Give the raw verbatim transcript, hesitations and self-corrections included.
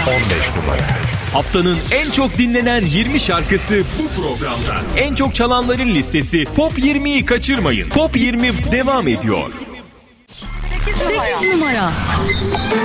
on beş numara. Haftanın en çok dinlenen yirmi şarkısı bu programda. En çok çalanların listesi Top yirmiyi kaçırmayın. Top yirmi devam ediyor. sekiz numara.